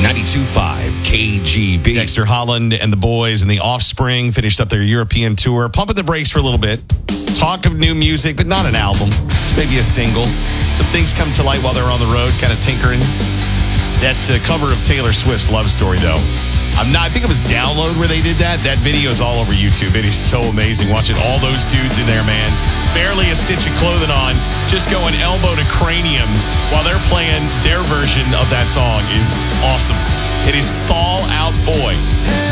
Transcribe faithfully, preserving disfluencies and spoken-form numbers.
ninety-two point five K G B. Dexter Holland and the boys and the Offspring finished up their European tour. Pumping the brakes for a little bit. Talk of new music, but not an album. It's maybe a single. Some things come to light while they're on the road, kind of tinkering. That uh, cover of Taylor Swift's Love Story, though. I'm not, I think it was Download where they did that. That video is all over YouTube. It is so amazing watching all those dudes in there, man. Barely a stitch of clothing on, just going elbow to cranium while they're playing their version of that song is awesome. It is Fall Out Boy.